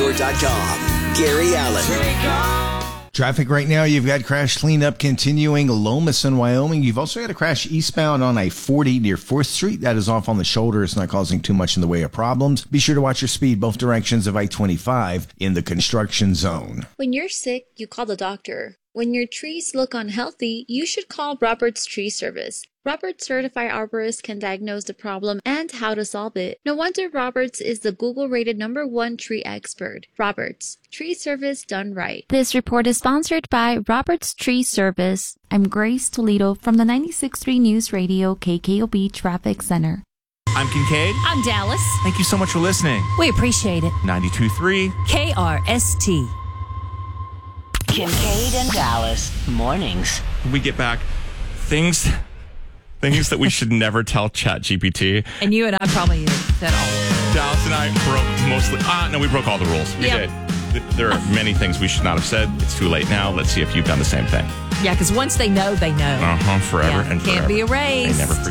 DallasResort.com. Gary Allen. Traffic right now, you've got crash cleanup continuing Lomas in Wyoming. You've also got a crash eastbound on I-40 near 4th Street. That is off on the shoulder. It's not causing too much in the way of problems. Be sure to watch your speed both directions of I-25 in the construction zone. When you're sick, you call the doctor. When your trees look unhealthy, you should call Roberts Tree Service. Roberts Certified Arborists can diagnose the problem and how to solve it. No wonder Roberts is the Google-rated #1 tree expert. Roberts, tree service done right. This report is sponsored by Roberts Tree Service. I'm Grace Toledo from the 96.3 News Radio KKOB Traffic Center. I'm Kincaid. I'm Dallas. Thank you so much for listening. We appreciate it. 92.3 KRST. Kincaid and Dallas mornings. We get back things that we should never tell ChatGPT. And you and I probably said all of them. Dallas and I broke mostly. We broke all the rules. We did. There are many things we should not have said. It's too late now. Let's see if you've done the same thing. Yeah, because once they know, they know. Forever and forever. Can't be erased. They never forget.